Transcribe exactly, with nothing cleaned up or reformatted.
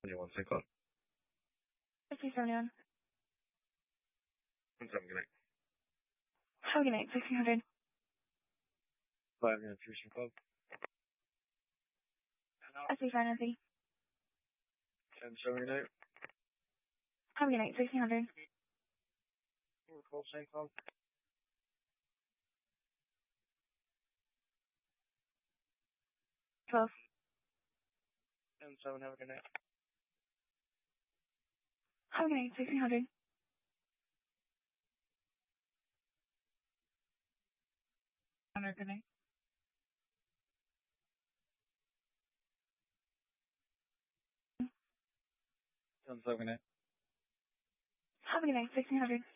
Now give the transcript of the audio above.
Anyone say call? sixty seventy-one. One seven, good night. Have a good night, sixteen hundred. Five minutes, Houston Club. S B five ninety. Ten seven, good night. Have a good night, sixteen hundred. Call, same call. twelve. Ten seven, have a good night. Have a good night, sixteen hundred. Good night. Ten seven, good night. Have a good night, sixteen hundred.